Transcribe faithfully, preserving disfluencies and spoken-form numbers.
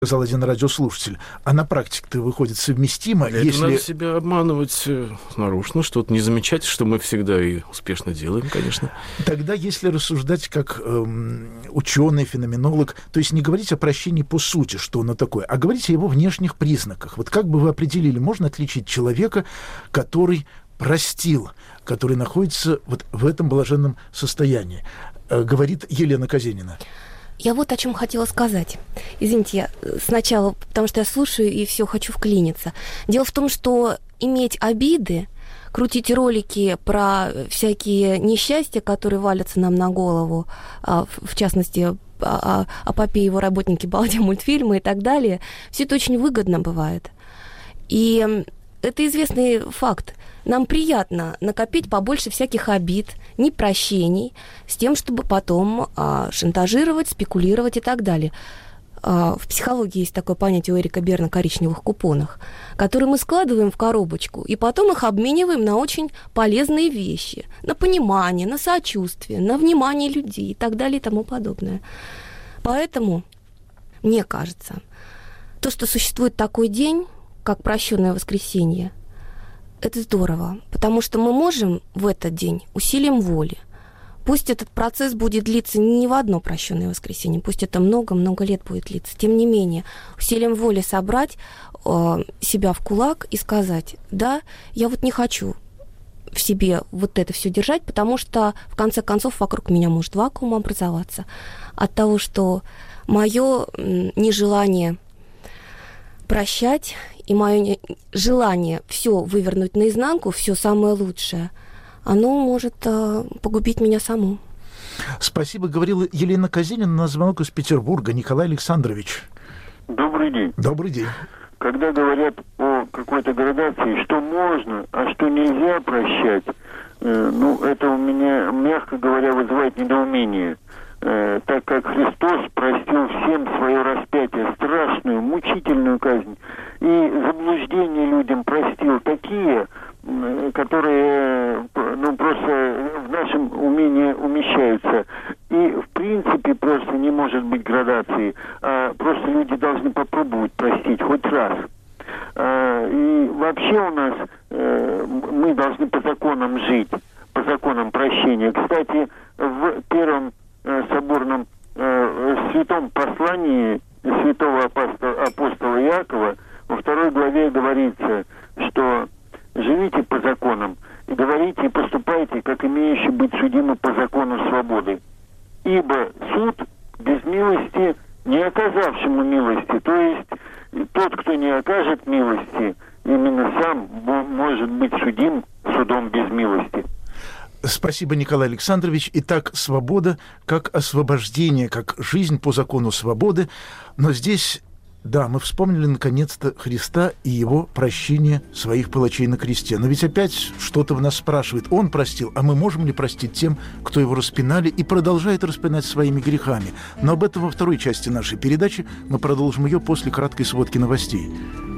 сказал один радиослушатель, а на практике-то выходит совместимо, Для если... этого надо себя обманывать нарочно, что-то не замечать, что мы всегда и успешно делаем, конечно. Тогда, если рассуждать как эм, ученый, феноменолог, то есть не говорить о прощении по сути, что оно такое, а говорить о его внешних признаках. Вот как бы вы определили, можно отличить человека, который простил, который находится вот в этом блаженном состоянии, э, говорит Елена Казенина. Я вот о чем хотела сказать. Извините, я сначала, потому что я слушаю и все хочу вклиниться. Дело в том, что иметь обиды, крутить ролики про всякие несчастья, которые валятся нам на голову, в частности, о Попе и его работнике Балде мультфильмы и так далее, все это очень выгодно бывает. И это известный факт. Нам приятно накопить побольше всяких обид, непрощений, с тем, чтобы потом а, шантажировать, спекулировать и так далее. А, в психологии есть такое понятие у Эрика Берна коричневых купонах, которые мы складываем в коробочку и потом их обмениваем на очень полезные вещи, на понимание, на сочувствие, на внимание людей и так далее и тому подобное. Поэтому, мне кажется, то, что существует такой день, как прощенное воскресенье, это здорово, потому что мы можем в этот день усилием воли, пусть этот процесс будет длиться не в одно прощенное воскресенье, пусть это много-много лет будет длиться, тем не менее, усилием воли собрать э, себя в кулак и сказать, да, я вот не хочу в себе вот это все держать, потому что, в конце концов, вокруг меня может вакуум образоваться от того, что мое нежелание прощать и мое желание все вывернуть наизнанку, все самое лучшее, оно может э, погубить меня саму. Спасибо, говорила Елена Казенина, на звонок из Петербурга. Николай Александрович. Добрый день. Добрый день. Когда говорят о какой-то градации, что можно, а что нельзя прощать, э, ну, это у меня, мягко говоря, вызывает недоумение. Э, так как Христос простил всем свое распятие, страшную, мучительную казнь, и заблуждения людям простил такие, э, которые, ну, просто в нашем уме не умещаются. И, в принципе, просто не может быть градации, а просто люди должны попробовать простить хоть раз. А, и вообще у нас э, мы должны по законам жить, по законам прощения. Кстати, в первом соборном э, святом послании святого апостола, апостола Иакова во второй главе говорится, что живите по законам и говорите и поступайте, как имеющие быть судимы по закону свободы. Ибо суд без милости не оказавшему милости, то есть тот, кто не окажет милости, именно сам может быть судим судом без милости. Спасибо, Николай Александрович. Итак, свобода как освобождение, как жизнь по закону свободы. Но здесь, да, мы вспомнили наконец-то Христа и его прощение своих палачей на кресте. Но ведь опять что-то в нас спрашивает. Он простил, а мы можем ли простить тем, кто его распинали и продолжает распинать своими грехами? Но об этом во второй части нашей передачи. Мы продолжим ее после краткой сводки новостей.